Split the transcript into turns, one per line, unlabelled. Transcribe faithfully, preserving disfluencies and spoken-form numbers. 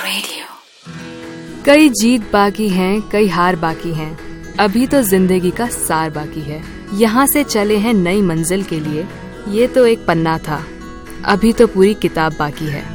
Radio. कई जीत बाकी हैं, कई हार बाकी हैं, अभी तो जिंदगी का सार बाकी है। यहाँ से चले हैं नई मंजिल के लिए, ये तो एक पन्ना था, अभी तो पूरी किताब बाकी है।